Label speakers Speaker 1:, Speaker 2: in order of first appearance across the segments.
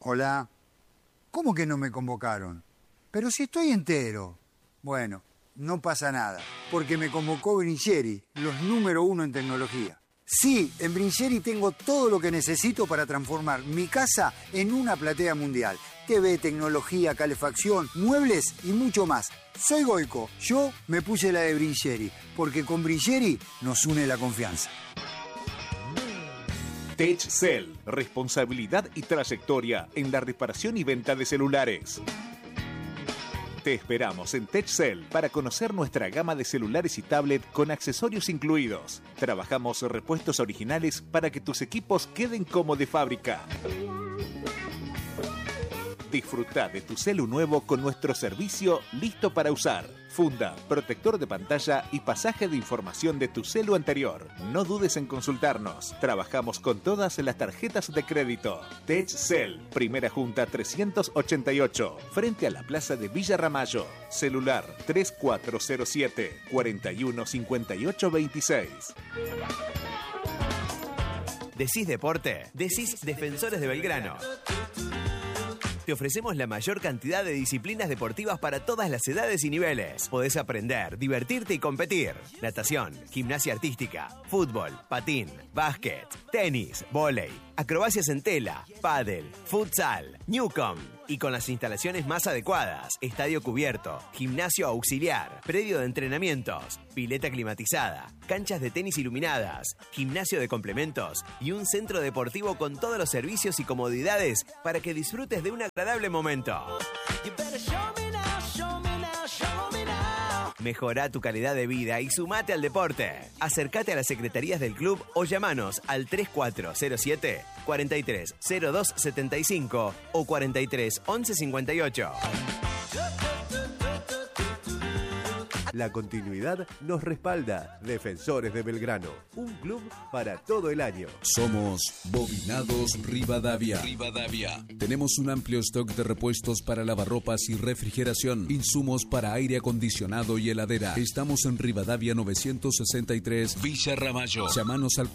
Speaker 1: Hola. ¿Cómo que no me convocaron? Pero si estoy entero. Bueno, no pasa nada, porque me convocó Brincheri, los número 1 en tecnología. Sí, en Brincheri tengo todo lo que necesito para transformar mi casa en una platea mundial. TV, tecnología, calefacción, muebles y mucho más. Soy Goico, yo me puse la de Brincheri, porque con Brincheri nos une la confianza.
Speaker 2: TechCell, responsabilidad y trayectoria en la reparación y venta de celulares. Te esperamos en TechCell para conocer nuestra gama de celulares y tablet con accesorios incluidos. Trabajamos repuestos originales para que tus equipos queden como de fábrica. Disfruta de tu celu nuevo con nuestro servicio listo para usar. Funda, protector de pantalla y pasaje de información de tu celu anterior. No dudes en consultarnos. Trabajamos con todas las tarjetas de crédito. TechCell, Primera Junta 388, frente a la Plaza de Villa Ramallo. Celular 3407 415826.
Speaker 3: Decís deporte, decís Defensores de Belgrano. Te ofrecemos la mayor cantidad de disciplinas deportivas para todas las edades y niveles. Podés aprender, divertirte y competir. Natación, gimnasia artística, fútbol, patín, básquet, tenis, vóley, acrobacias en tela, pádel, futsal, Newcom. Y con las instalaciones más adecuadas, estadio cubierto, gimnasio auxiliar, predio de entrenamientos, pileta climatizada, canchas de tenis iluminadas, gimnasio de complementos y un centro deportivo con todos los servicios y comodidades para que disfrutes de un agradable momento. Mejorá tu calidad de vida y sumate al deporte. Acércate a las secretarías del club o llamanos al 3407 430275 o 431158.
Speaker 4: La continuidad nos respalda. Defensores de Belgrano, un club para todo el año.
Speaker 5: Somos Bobinados Rivadavia. Tenemos un amplio stock de repuestos para lavarropas y refrigeración, insumos para aire acondicionado y heladera. Estamos en Rivadavia 963, Villa Ramallo. Llámanos al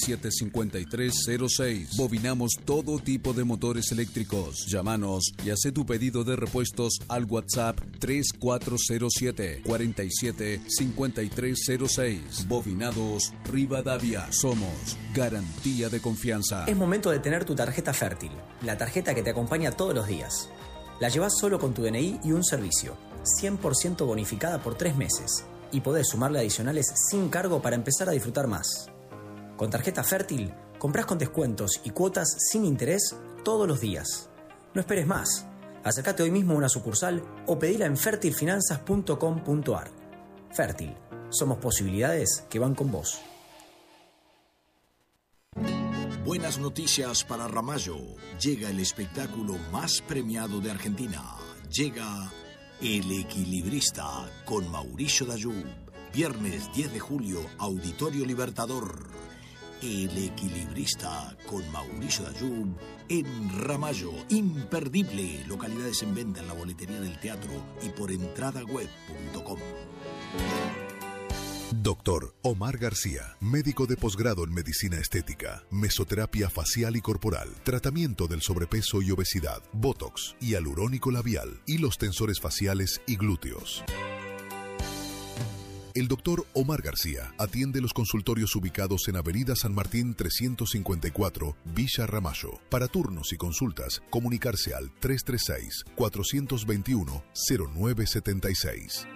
Speaker 5: 475306. Bobinamos todo tipo de motores eléctricos. Llámanos y haz tu pedido de repuestos al WhatsApp 3407 475306. Bobinados Rivadavia. Somos garantía de confianza.
Speaker 6: Es momento de tener tu tarjeta fértil, la tarjeta que te acompaña todos los días. La llevas solo con tu DNI y un servicio, 100% bonificada por 3 meses, y podés sumarle adicionales sin cargo para empezar a disfrutar más. Con tarjeta fértil, comprás con descuentos y cuotas sin interés todos los días. No esperes más. Acércate hoy mismo a una sucursal o pedila en fertilfinanzas.com.ar. Fértil, somos posibilidades que van con vos.
Speaker 7: Buenas noticias para Ramallo. Llega el espectáculo más premiado de Argentina. Llega El Equilibrista con Mauricio Dayub. Viernes 10 de julio, Auditorio Libertador. El Equilibrista con Mauricio Dayub en Ramallo. Imperdible. Localidades en venta en la boletería del teatro y por entradaweb.com.
Speaker 8: Doctor Omar García, médico de posgrado en medicina estética, mesoterapia facial y corporal, tratamiento del sobrepeso y obesidad, botox, hialurónico labial, hilos tensores faciales y glúteos. El doctor Omar García atiende los consultorios ubicados en Avenida San Martín 354, Villa Ramallo. Para turnos y consultas, comunicarse al 336-421-0976.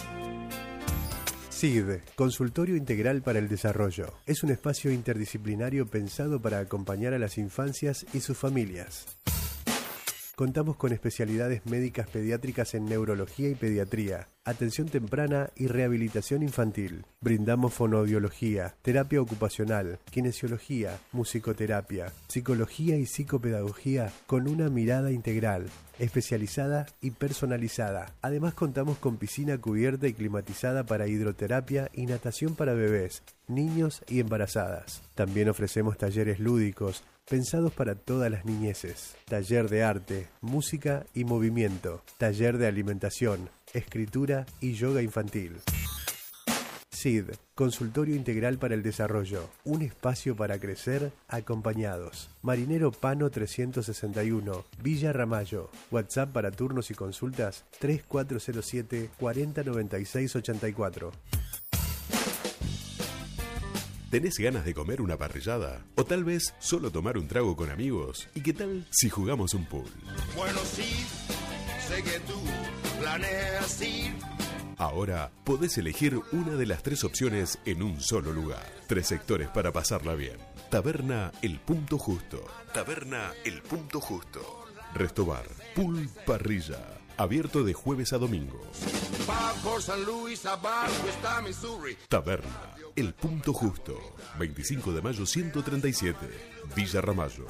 Speaker 4: SID, Consultorio Integral para el Desarrollo. Es un espacio interdisciplinario pensado para acompañar a las infancias y sus familias. Contamos con especialidades médicas pediátricas en neurología y pediatría, atención temprana y rehabilitación infantil. Brindamos fonoaudiología, terapia ocupacional, kinesiología, musicoterapia, psicología y psicopedagogía con una mirada integral, especializada y personalizada. Además contamos con piscina cubierta y climatizada para hidroterapia y natación para bebés, niños y embarazadas. También ofrecemos talleres lúdicos pensados para todas las niñeces. Taller de arte, música y movimiento. Taller de alimentación, escritura y yoga infantil. SID, Consultorio Integral para el Desarrollo, un espacio para crecer acompañados. Marinero Pano 361, Villa Ramallo. WhatsApp para turnos y consultas 3407 4096 84.
Speaker 9: ¿Tenés ganas de comer una parrillada? ¿O tal vez solo tomar un trago con amigos? ¿Y qué tal si jugamos un pool?
Speaker 10: Bueno, sí, sé que tú planeas ir.
Speaker 9: Ahora podés elegir una de las 3 opciones en un solo lugar. 3 sectores para pasarla bien. Taberna El Punto Justo. Taberna El Punto Justo. Restobar. Pool Parrilla. Abierto de jueves a domingo.
Speaker 10: Bajo San Luis, abajo está Missouri.
Speaker 9: Taberna El Punto Justo. 25 de mayo 137. Villa Ramallo.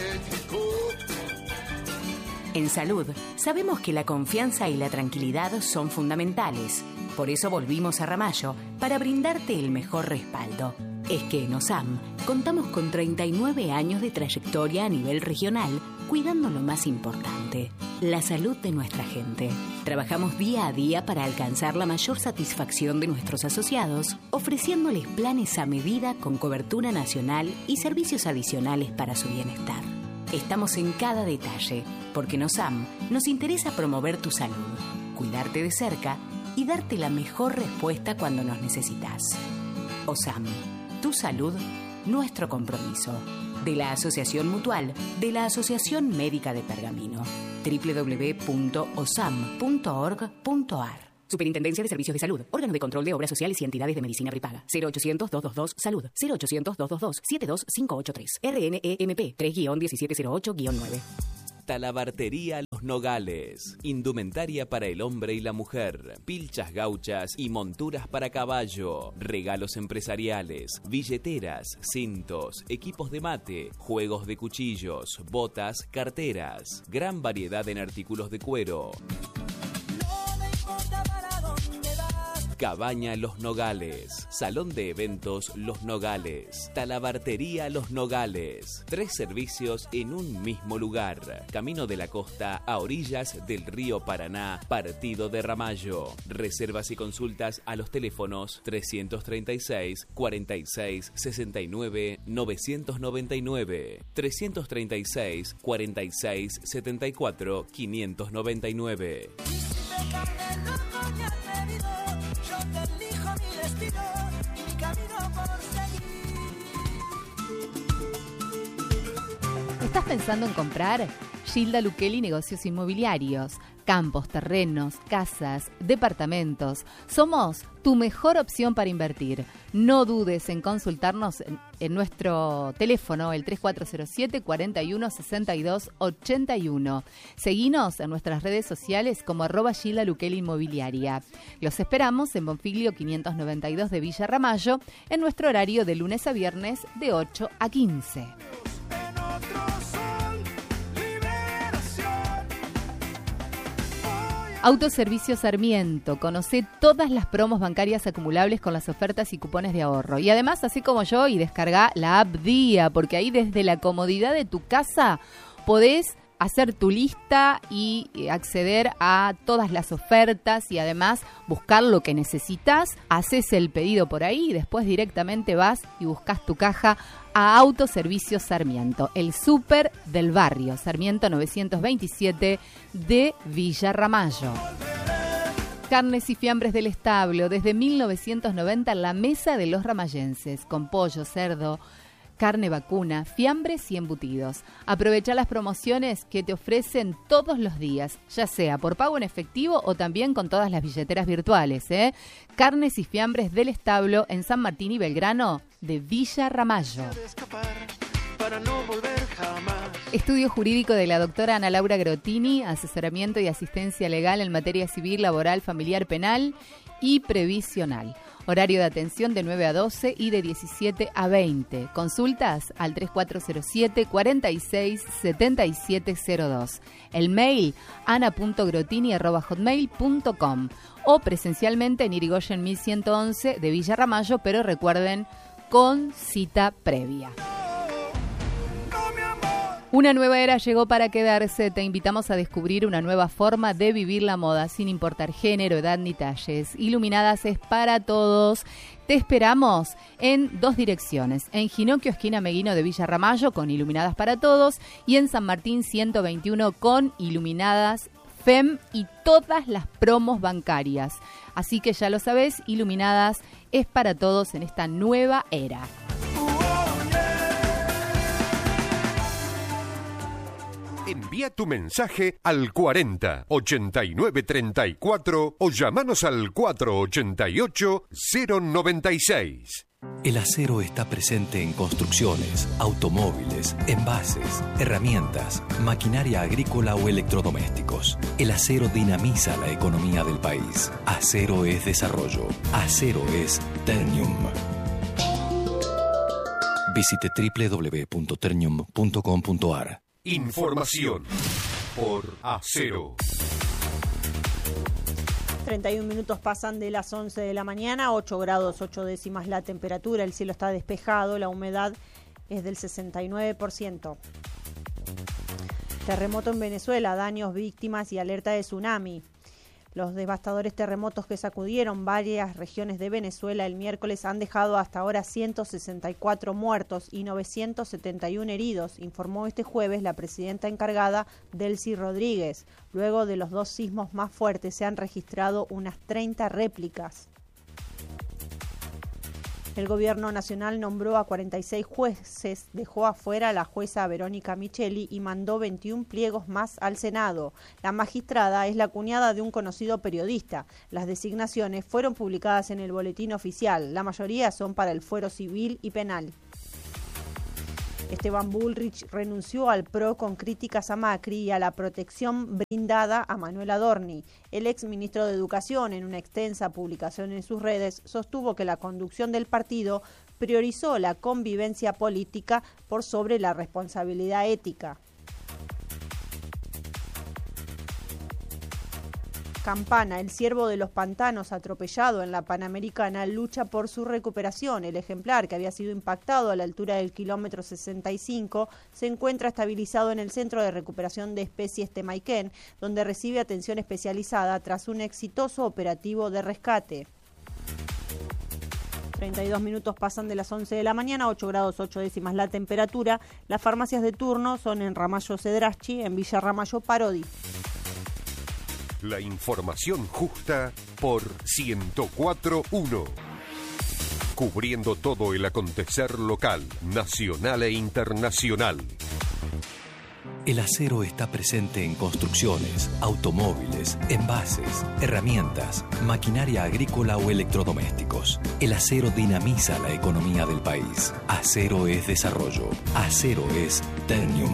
Speaker 11: En Salud, sabemos que la confianza y la tranquilidad son fundamentales. Por eso volvimos a Ramallo para brindarte el mejor respaldo. Es que en OSAM contamos con 39 años de trayectoria a nivel regional, cuidando lo más importante, la salud de nuestra gente. Trabajamos día a día para alcanzar la mayor satisfacción de nuestros asociados, ofreciéndoles planes a medida con cobertura nacional y servicios adicionales para su bienestar. Estamos en cada detalle, porque en OSAM nos interesa promover tu salud, cuidarte de cerca y darte la mejor respuesta cuando nos necesitas. OSAM, tu salud, nuestro compromiso. De la Asociación Mutual, de la Asociación Médica de Pergamino. www.osam.org.ar. Superintendencia de Servicios de Salud, órgano de control de obras sociales y entidades de medicina prepaga. 0800-222-SALUD, 0800-222-72583. RNEMP 3-1708-9.
Speaker 3: Talabartería Los Nogales. Indumentaria para el hombre y la mujer. Pilchas gauchas y monturas para caballo. Regalos empresariales. Billeteras, cintos, equipos de mate, juegos de cuchillos, botas, carteras. Gran variedad en artículos de cuero. Cabaña Los Nogales, Salón de Eventos Los Nogales, Talabartería Los Nogales, 3 servicios en un mismo lugar. Camino de la Costa a orillas del río Paraná, partido de Ramallo. Reservas y consultas a los teléfonos 336 46 69 999, 336 46 74 599.
Speaker 12: Yo te elijo mi destino y mi camino por seguir.
Speaker 13: ¿Estás pensando en comprar? Gilda Luquelli Negocios Inmobiliarios. Campos, terrenos, casas, departamentos. Somos tu mejor opción para invertir. No dudes en consultarnos en nuestro teléfono, el 3407 41 62 81. Seguinos en nuestras redes sociales como @Gilda Luquelli Inmobiliaria. Los esperamos en Bonfiglio 592 de Villa Ramallo, en nuestro horario de lunes a viernes de 8 a 15. Autoservicio Sarmiento. Conocé todas las promos bancarias acumulables con las ofertas y cupones de ahorro. Y además, así como yo, y descarga la app Día, porque ahí desde la comodidad de tu casa podés hacer tu lista y acceder a todas las ofertas y además buscar lo que necesitas. Haces el pedido por ahí y después directamente vas y buscas tu caja a Autoservicio Sarmiento, el súper del barrio, Sarmiento 927 de Villa Ramallo. Carnes y fiambres del establo, desde 1990 la mesa de los ramallenses, con pollo, cerdo, carne vacuna, fiambres y embutidos. Aprovecha las promociones que te ofrecen todos los días, ya sea por pago en efectivo o también con todas las billeteras virtuales. Carnes y fiambres del establo en San Martín y Belgrano de Villa Ramallo. Estudio jurídico de la doctora Ana Laura Grotini, asesoramiento y asistencia legal en materia civil, laboral, familiar, penal y previsional. Horario de atención de 9 a 12 y de 17 a 20. Consultas al 3407 46 7702. El mail ana.grotini@hotmail.com o presencialmente en Irigoyen 1111 de Villa Ramallo, pero recuerden, con cita previa. Una nueva era llegó para quedarse. Te invitamos a descubrir una nueva forma de vivir la moda, sin importar género, edad ni talles. Iluminadas es para todos. Te esperamos en 2 direcciones. En Ginocchio, esquina Meguino de Villa Ramallo, con Iluminadas para todos. Y en San Martín 121, con Iluminadas FEM y todas las promos bancarias. Así que ya lo sabés, Iluminadas es para todos en esta nueva era.
Speaker 9: Envía tu mensaje al 40 89 34 o llamanos al 488 096.
Speaker 14: El acero está presente en construcciones, automóviles, envases, herramientas, maquinaria agrícola o electrodomésticos. El acero dinamiza la economía del país. Acero es desarrollo. Acero es Ternium. Visite www.ternium.com.ar.
Speaker 9: Información por Acero.
Speaker 15: 31 minutos pasan de las 11 de la mañana, 8 grados 8 décimas la temperatura, el cielo está despejado, la humedad es del 69%. Terremoto en Venezuela, daños, víctimas y alerta de tsunami. Los devastadores terremotos que sacudieron varias regiones de Venezuela el miércoles han dejado hasta ahora 164 muertos y 971 heridos, informó este jueves la presidenta encargada, Delcy Rodríguez. Luego de los 2 sismos más fuertes se han registrado unas 30 réplicas. El gobierno nacional nombró a 46 jueces, dejó afuera a la jueza Verónica Micheli y mandó 21 pliegos más al Senado. La magistrada es la cuñada de un conocido periodista. Las designaciones fueron publicadas en el boletín oficial. La mayoría son para el fuero civil y penal. Esteban Bullrich renunció al PRO con críticas a Macri y a la protección brindada a Manuel Adorni. El ex ministro de Educación, en una extensa publicación en sus redes, sostuvo que la conducción del partido priorizó la convivencia política por sobre la responsabilidad ética. Campana, el ciervo de los pantanos atropellado en la Panamericana, lucha por su recuperación. El ejemplar, que había sido impactado a la altura del kilómetro 65, se encuentra estabilizado en el Centro de Recuperación de Especies Temaiken, donde recibe atención especializada tras un exitoso operativo de rescate. 32 minutos pasan de las 11 de la mañana, 8 grados 8 décimas la temperatura. Las farmacias de turno son en Ramallo Cedraschi, en Villa Ramallo Parodi.
Speaker 9: La información justa por 104.1. Cubriendo todo el acontecer local, nacional e internacional.
Speaker 14: El acero está presente en construcciones, automóviles, envases, herramientas, maquinaria agrícola o electrodomésticos. El acero dinamiza la economía del país. Acero es desarrollo. Acero es Ternium.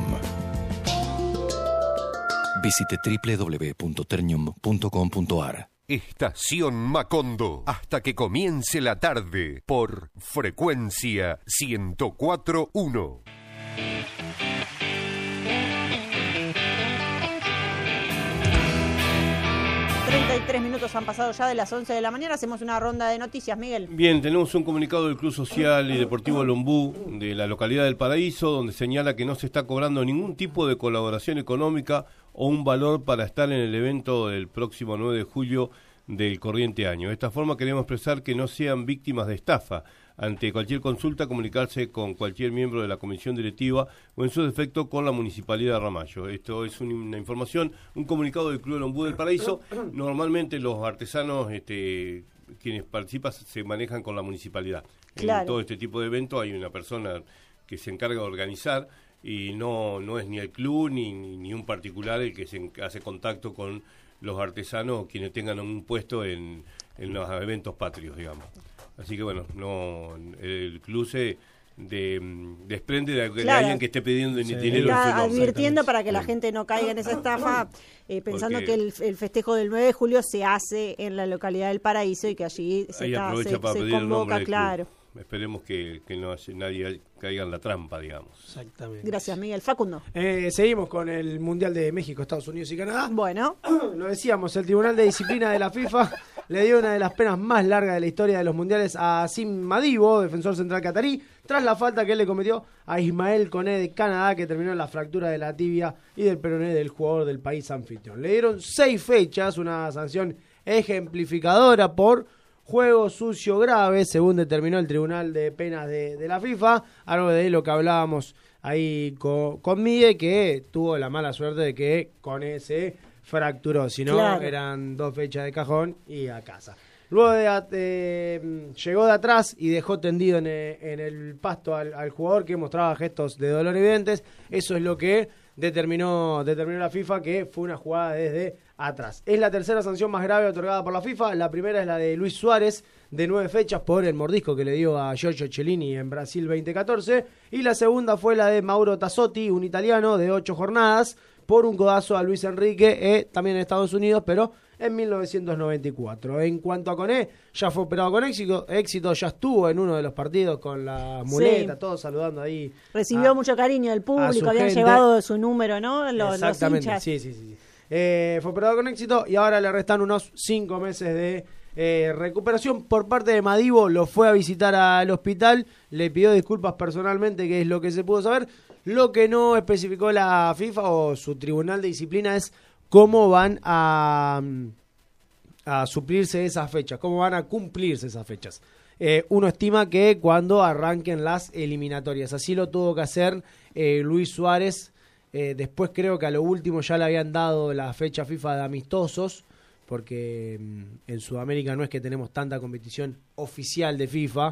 Speaker 14: Visite www.ternium.com.ar.
Speaker 9: Estación Macondo, hasta que comience la tarde, por frecuencia 104.1.
Speaker 15: 33 minutos han pasado ya de las 11 de la mañana. Hacemos una ronda de noticias, Miguel.
Speaker 16: Bien, tenemos un comunicado del Club Social y Deportivo Lombú de la localidad del Paraíso, donde señala que no se está cobrando ningún tipo de colaboración económica o un valor para estar en el evento del próximo 9 de julio del corriente año. De esta forma queremos expresar que no sean víctimas de estafa. Ante cualquier consulta, comunicarse con cualquier miembro de la comisión directiva o en su defecto con la Municipalidad de Ramallo. Esto es una información, un comunicado del Club Lombú del Paraíso. Normalmente los artesanos quienes participan se manejan con la municipalidad. Claro. En todo este tipo de eventos hay una persona que se encarga de organizar y no es ni el club ni un particular el que se hace contacto con los artesanos o quienes tengan un puesto en los eventos patrios, digamos. Así que bueno, el club se desprende de alguien que esté pidiendo dinero en su nombre.
Speaker 15: Advirtiendo para que la gente no caiga en esa estafa, pensando que el festejo del 9 de julio se hace en la localidad del Paraíso y que allí se convoca, claro.
Speaker 16: Esperemos que nadie caiga en la trampa, digamos.
Speaker 17: Exactamente.
Speaker 15: Gracias, Miguel. Facundo.
Speaker 17: Seguimos con el Mundial de México, Estados Unidos y Canadá.
Speaker 15: Bueno.
Speaker 17: Lo decíamos, el Tribunal de Disciplina de la FIFA le dio una de las penas más largas de la historia de los mundiales a Sim Madibo, defensor central catarí, tras la falta que él le cometió a Ismael Koné de Canadá, que terminó en la fractura de la tibia y del peroné del jugador del país anfitrión. Le dieron 6 fechas, una sanción ejemplificadora por juego sucio grave, según determinó el Tribunal de Penas de la FIFA, algo de lo que hablábamos ahí con Miguel, que tuvo la mala suerte de que Koné se fracturó, si no
Speaker 15: Claro.
Speaker 17: eran 2 fechas de cajón y a casa. Luego llegó de atrás y dejó tendido en el pasto al jugador que mostraba gestos de dolor evidentes. Eso es lo que determinó la FIFA, que fue una jugada desde atrás. Es la tercera sanción más grave otorgada por la FIFA. La primera es la de Luis Suárez, de 9 fechas, por el mordisco que le dio a Giorgio Cellini en Brasil 2014. Y la segunda fue la de Mauro Tassotti, un italiano, de 8 jornadas, por un codazo a Luis Enrique, también en Estados Unidos, pero en 1994. En cuanto a Koné, ya fue operado con éxito, ya estuvo en uno de los partidos con la muleta,
Speaker 15: Sí.
Speaker 17: todos saludando ahí.
Speaker 15: Recibió mucho cariño del
Speaker 17: a
Speaker 15: público,
Speaker 17: su
Speaker 15: habían
Speaker 17: gente.
Speaker 15: llevado su número, ¿no? Los
Speaker 17: Exactamente,
Speaker 15: hinchas.
Speaker 17: sí. Fue operado con éxito y ahora le restan unos 5 meses de recuperación. Por parte de Madivo, lo fue a visitar al hospital, le pidió disculpas personalmente, que es lo que se pudo saber. Lo que no especificó la FIFA o su tribunal de disciplina es cómo van a suplirse esas fechas, cómo van a cumplirse esas fechas. Uno estima que cuando arranquen las eliminatorias, así lo tuvo que hacer Luis Suárez. Después creo que a lo último ya le habían dado la fecha FIFA de amistosos, porque en Sudamérica no es que tenemos tanta competición oficial de FIFA.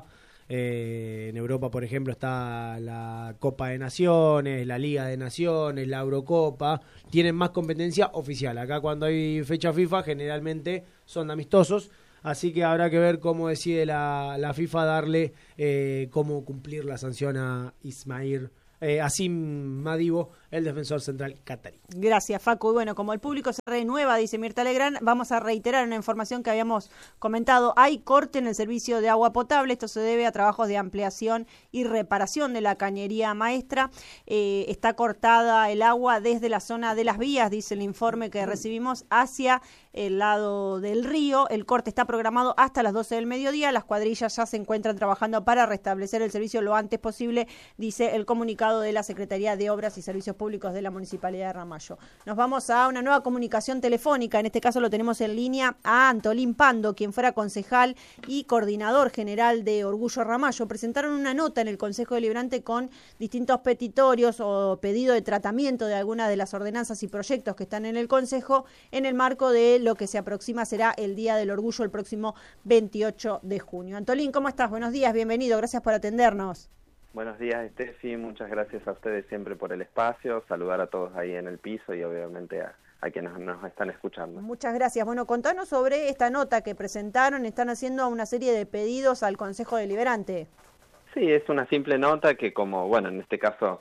Speaker 17: En Europa, por ejemplo, está la Copa de Naciones, la Liga de Naciones, la Eurocopa. Tienen más competencia oficial. Acá cuando hay fecha FIFA generalmente son amistosos. Así que habrá que ver cómo decide la FIFA darle, cómo cumplir la sanción a Ismail Asim Madivo, el defensor central catarí.
Speaker 15: Gracias, Facu. Y bueno, como el público se renueva, dice Mirta Legrand, vamos a reiterar una información que habíamos comentado. Hay corte en el servicio de agua potable. Esto se debe a trabajos de ampliación y reparación de la cañería maestra. Está cortada el agua desde la zona de las vías, dice el informe que recibimos, hacia el lado del río. El corte está programado hasta las 12 del mediodía. Las cuadrillas ya se encuentran trabajando para restablecer el servicio lo antes posible, dice el comunicado de la Secretaría de Obras y Servicios Públicos de la Municipalidad de Ramallo. Nos vamos a una nueva comunicación telefónica. En este caso lo tenemos en línea a Antolín Pando, quien fuera concejal y coordinador general de Orgullo Ramallo. Presentaron una nota en el Consejo Deliberante con distintos petitorios o pedido de tratamiento de algunas de las ordenanzas y proyectos que están en el Consejo en el marco de lo que se aproxima será el Día del Orgullo el próximo 28 de junio. Antolín, ¿cómo estás? Buenos días, bienvenido, gracias por atendernos.
Speaker 18: Buenos días, Estefi, muchas gracias a ustedes siempre por el espacio, saludar a todos ahí en el piso y obviamente a quienes nos están escuchando.
Speaker 15: Muchas gracias. Bueno, contanos sobre esta nota que presentaron, están haciendo una serie de pedidos al Consejo Deliberante.
Speaker 18: Sí, es una simple nota que como, bueno, en este caso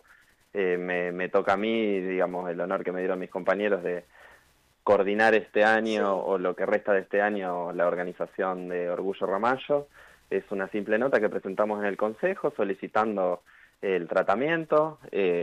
Speaker 18: me toca a mí, digamos, el honor que me dieron mis compañeros de coordinar este año o lo que resta de este año la organización de Orgullo Ramallo. Es una simple nota que presentamos en el Consejo solicitando el tratamiento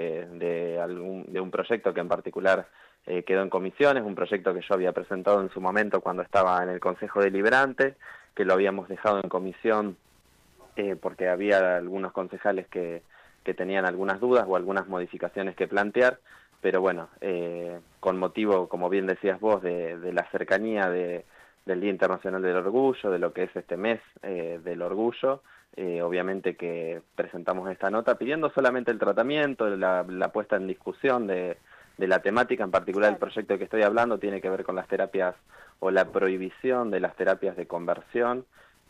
Speaker 18: de un proyecto que en particular quedó en comisiones, un proyecto que yo había presentado en su momento cuando estaba en el Consejo Deliberante, que lo habíamos dejado en comisión porque había algunos concejales que tenían algunas dudas o algunas modificaciones que plantear, pero bueno, con motivo, como bien decías vos, de la cercanía del Día Internacional del Orgullo, de lo que es este mes del orgullo, obviamente que presentamos esta nota pidiendo solamente el tratamiento, la puesta en discusión de la temática, en particular el proyecto que estoy hablando tiene que ver con las terapias o la prohibición de las terapias de conversión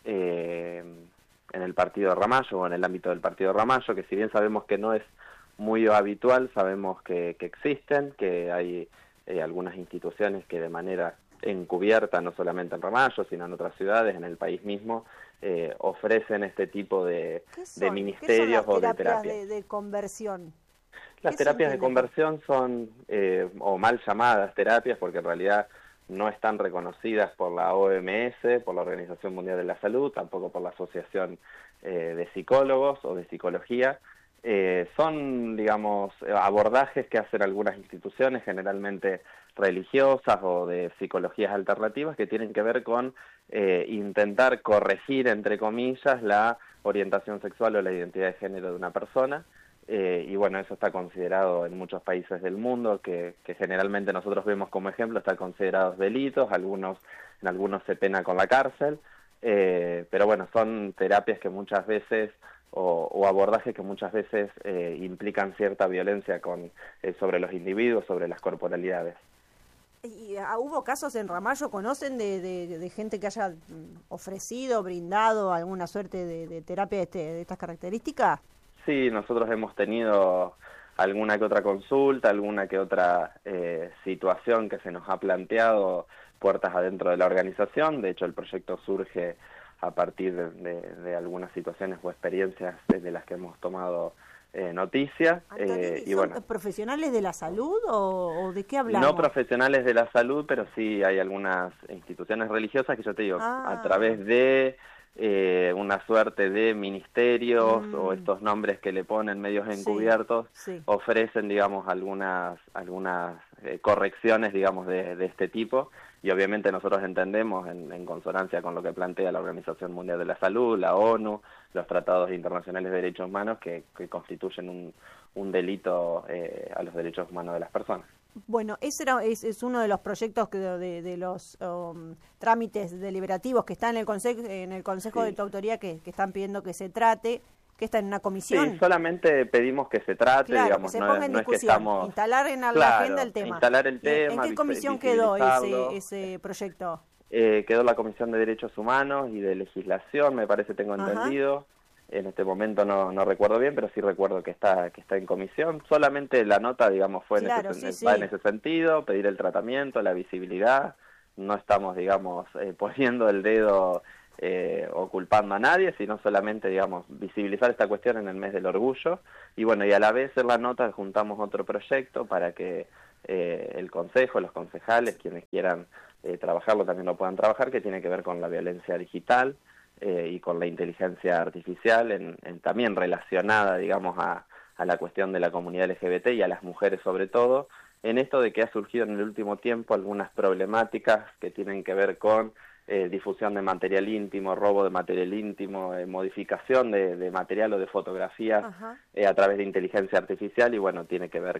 Speaker 18: en el partido de Ramallo o en el ámbito del partido de Ramallo, que si bien sabemos que no es muy habitual, sabemos que existen, que hay algunas instituciones que de manera encubierta, no solamente en Ramallo, sino en otras ciudades, en el país mismo, ofrecen este tipo de ministerios o de terapias.
Speaker 15: De conversión?
Speaker 18: Las terapias de conversión son, o mal llamadas terapias, porque en realidad no están reconocidas por la OMS, por la Organización Mundial de la Salud, tampoco por la Asociación de Psicólogos o de Psicología. son, digamos, abordajes que hacen algunas instituciones, generalmente religiosas o de psicologías alternativas, que tienen que ver con intentar corregir, entre comillas, la orientación sexual o la identidad de género de una persona. Y bueno, eso está considerado en muchos países del mundo, que generalmente nosotros vemos como ejemplo, están considerados delitos, en algunos se pena con la cárcel, pero bueno, son terapias que muchas veces, o abordajes que muchas veces implican cierta violencia sobre los individuos, sobre las corporalidades.
Speaker 15: ¿Y hubo casos en Ramallo, conocen de gente que haya ofrecido, brindado alguna suerte de terapia de estas características?
Speaker 18: Sí, nosotros hemos tenido alguna que otra consulta, alguna que otra situación que se nos ha planteado puertas adentro de la organización. De hecho, el proyecto surge a partir de algunas situaciones o experiencias de las que hemos tomado noticia.
Speaker 15: ¿Son profesionales de la salud o de qué hablamos?
Speaker 18: No profesionales de la salud, pero sí hay algunas instituciones religiosas que yo te digo, a través de una suerte de ministerios o estos nombres que le ponen medios encubiertos, ofrecen, digamos, algunas correcciones, digamos, de este tipo, y obviamente nosotros entendemos, en consonancia con lo que plantea la Organización Mundial de la Salud, la ONU, los tratados internacionales de derechos humanos, que constituyen un delito a los derechos humanos de las personas.
Speaker 15: Bueno, ese es uno de los proyectos de los trámites deliberativos que está en el Consejo de tu autoría que están pidiendo que se trate, que está en una comisión.
Speaker 18: Sí, solamente pedimos que se trate,
Speaker 15: claro,
Speaker 18: digamos,
Speaker 15: que se ponga en discusión,
Speaker 18: es que estamos...
Speaker 15: instalar en la agenda el tema.
Speaker 18: Instalar el tema.
Speaker 15: ¿En qué comisión quedó ese proyecto?
Speaker 18: Quedó la Comisión de Derechos Humanos y de Legislación, me parece, tengo entendido. En este momento no recuerdo bien, pero sí recuerdo que está en comisión. Solamente la nota, digamos, va en ese sentido, pedir el tratamiento, la visibilidad. No estamos, digamos, poniendo el dedo o culpando a nadie, sino solamente, digamos, visibilizar esta cuestión en el mes del orgullo. Y bueno, y a la vez en la nota juntamos otro proyecto para que el consejo, los concejales, quienes quieran trabajarlo también lo puedan trabajar, que tiene que ver con la violencia digital y con la inteligencia artificial, también relacionada, digamos, a la cuestión de la comunidad LGBT y a las mujeres sobre todo, en esto de que ha surgido en el último tiempo algunas problemáticas que tienen que ver con difusión de material íntimo, robo de material íntimo, modificación de material o de fotografías a través de inteligencia artificial, y bueno, tiene que ver